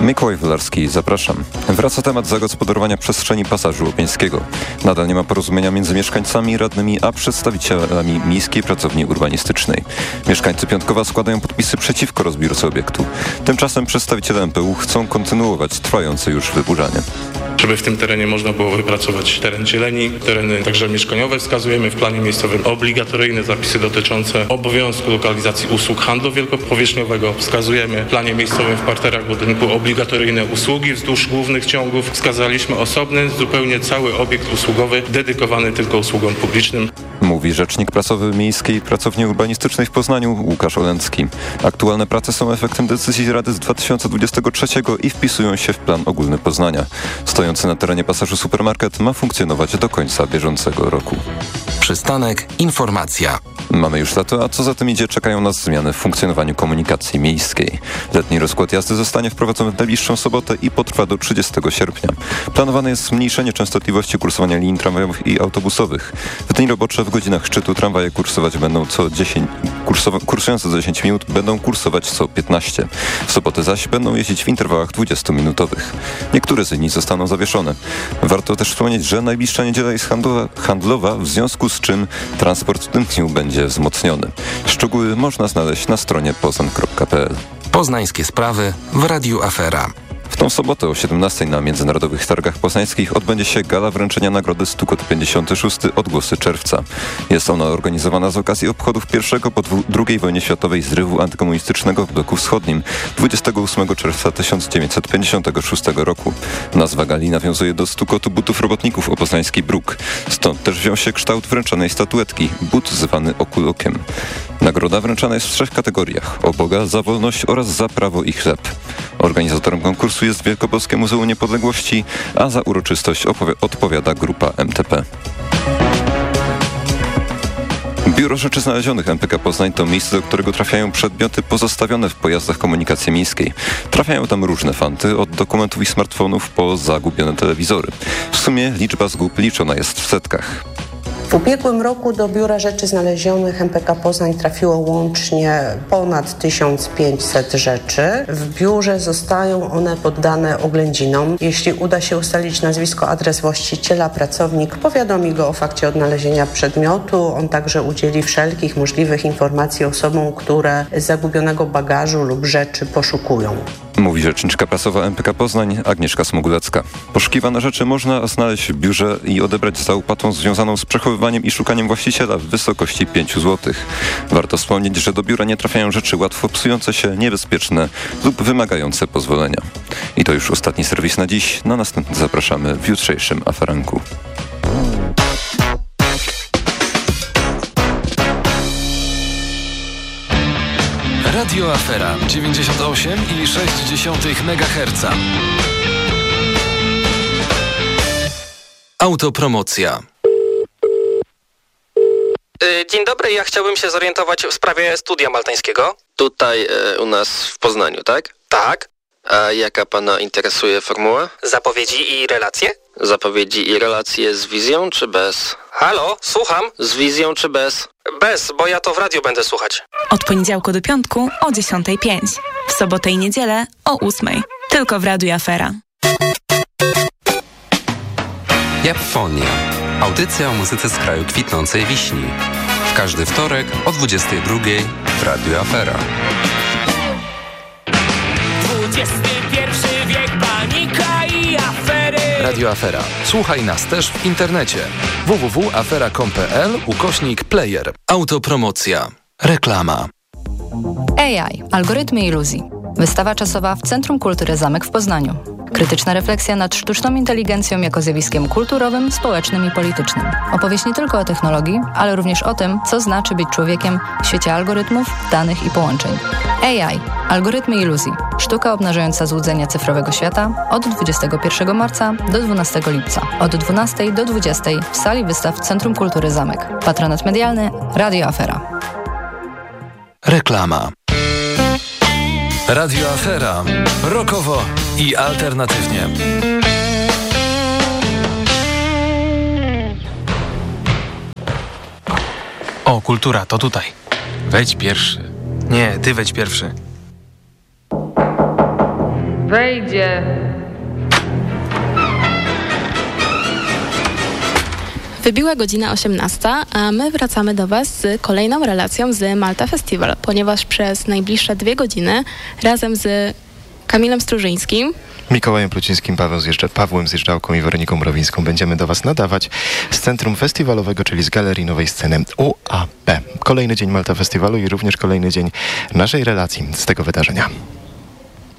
Mikołaj Wolarski, zapraszam. Wraca temat zagospodarowania przestrzeni Pasażu Łopińskiego. Nadal nie ma porozumienia między mieszkańcami, radnymi, a przedstawicielami Miejskiej Pracowni Urbanistycznej. Mieszkańcy Piątkowa składają podpisy przeciwko rozbiórce obiektu. Tymczasem przedstawiciele MPU chcą kontynuować trwające już wyburzanie. Żeby w tym terenie można było wypracować teren zieleni, tereny także mieszkaniowe. Wskazujemy w planie miejscowym obligatoryjne zapisy dotyczące obowiązku lokalizacji usług handlu wielkopowierzchniowego. Wskazujemy w planie miejscowym w parterach budynku obligatoryjne usługi wzdłuż głównych ciągów. Wskazaliśmy osobny, zupełnie cały obiekt usługowy dedykowany tylko usługom publicznym. Mówi rzecznik prasowy Miejskiej Pracowni Urbanistycznej w Poznaniu Łukasz Olęcki. Aktualne prace są efektem decyzji Rady z 2023 i wpisują się w plan ogólny Poznania. Stojący na terenie pasażu supermarket ma funkcjonować do końca bieżącego roku. Przystanek informacja. Mamy już lato, a co za tym idzie, czekają nas zmiany w funkcjonowaniu komunikacji miejskiej. Letni rozkład jazdy zostanie wprowadzony w najbliższą sobotę i potrwa do 30 sierpnia. Planowane jest zmniejszenie częstotliwości kursowania linii tramwajowych i autobusowych. W dni robocze w godzinach szczytu tramwaje kursować będą kursujące za 10 minut będą kursować co 15. W sobotę zaś będą jeździć w interwałach 20-minutowych. Niektóre z linii zostaną zawieszone. Warto też wspomnieć, że najbliższa niedziela jest handlowa, w związku z czym transport w tym dniu będzie wzmocniony. Szczegóły można znaleźć na stronie poznan.pl. Poznańskie sprawy w Radiu Afera. W tą sobotę o 17:00 na Międzynarodowych Targach Poznańskich odbędzie się gala wręczenia nagrody Stukot 56 Odgłosy Czerwca. Jest ona organizowana z okazji obchodów pierwszego po II wojnie światowej zrywu antykomunistycznego w bloku wschodnim 28 czerwca 1956 roku. Nazwa gali nawiązuje do stukotu butów robotników o poznański bruk. Stąd też wziął się kształt wręczonej statuetki, but zwany okulokiem. Nagroda wręczana jest w 3 kategoriach: o Boga, za wolność oraz za prawo i chleb. Organizatorem konkursu jest Wielkopolskie Muzeum Niepodległości, a za uroczystość odpowiada grupa MTP. Biuro Rzeczy Znalezionych MPK Poznań to miejsce, do którego trafiają przedmioty pozostawione w pojazdach komunikacji miejskiej. Trafiają tam różne fanty, od dokumentów i smartfonów po zagubione telewizory. W sumie liczba zgub liczona jest w setkach. W ubiegłym roku do Biura Rzeczy Znalezionych MPK Poznań trafiło łącznie ponad 1500 rzeczy. W biurze zostają one poddane oględzinom. Jeśli uda się ustalić nazwisko, adres właściciela, pracownik powiadomi go o fakcie odnalezienia przedmiotu. On także udzieli wszelkich możliwych informacji osobom, które zagubionego bagażu lub rzeczy poszukują. Mówi rzeczniczka prasowa MPK Poznań Agnieszka Smogulecka. Poszukiwane rzeczy można znaleźć w biurze i odebrać za opłatą związaną z przechowywaniem i szukaniem właściciela w wysokości 5 zł. Warto wspomnieć, że do biura nie trafiają rzeczy łatwo psujące się, niebezpieczne lub wymagające pozwolenia. I to już ostatni serwis na dziś. Na następny zapraszamy w jutrzejszym aferanku. Radio Afera 98,6 MHz. Autopromocja. Dzień dobry, ja chciałbym się zorientować w sprawie studia maltańskiego. Tutaj u nas w Poznaniu, tak? Tak. A jaka pana interesuje formuła? Zapowiedzi i relacje? Zapowiedzi i relacje z wizją czy bez? Halo, słucham. Z wizją czy bez? Bez, bo ja to w radiu będę słuchać. Od poniedziałku do piątku o 10:05. W sobotę i niedzielę o 8:00. Tylko w Radiu Afera. Japonia. Audycja o muzyce z kraju kwitnącej wiśni. W każdy wtorek o 22:00 w Radiu Afera. XXI wiek, panika i afery. Radio Afera. Słuchaj nas też w internecie. www.afera.com.pl/player. Autopromocja. Reklama. AI. Algorytmy iluzji. Wystawa czasowa w Centrum Kultury Zamek w Poznaniu. Krytyczna refleksja nad sztuczną inteligencją jako zjawiskiem kulturowym, społecznym i politycznym. Opowieść nie tylko o technologii, ale również o tym, co znaczy być człowiekiem w świecie algorytmów, danych i połączeń. AI. Algorytmy iluzji. Sztuka obnażająca złudzenia cyfrowego świata od 21 marca do 12 lipca. Od 12 do 20 w sali wystaw Centrum Kultury Zamek. Patronat medialny Radio Afera. Reklama. Radio Afera. Rockowo i alternatywnie. O, kultura, to tutaj. Wejdź pierwszy. Nie, ty wejdź pierwszy. wejdzie. Wybiła godzina 18, a my wracamy do Was z kolejną relacją z Malta Festival, ponieważ przez najbliższe 2 godziny razem z Kamilem Strużyńskim, Mikołajem Plucińskim, Pawłem Zjeżdżałką i Weroniką Mrowińską będziemy do Was nadawać z Centrum Festiwalowego, czyli z Galerii Nowej Sceny UAP. Kolejny dzień Malta Festiwalu i również kolejny dzień naszej relacji z tego wydarzenia.